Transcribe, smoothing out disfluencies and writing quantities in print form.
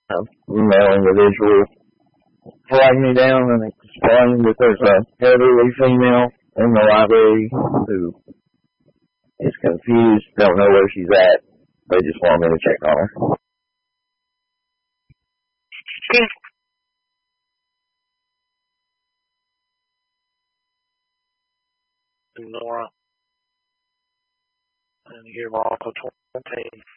female individual flagged me down and explained that there's a elderly female in the library who is confused, don't know where she's at. They just want me to check on her. Nora, and you're off of 20.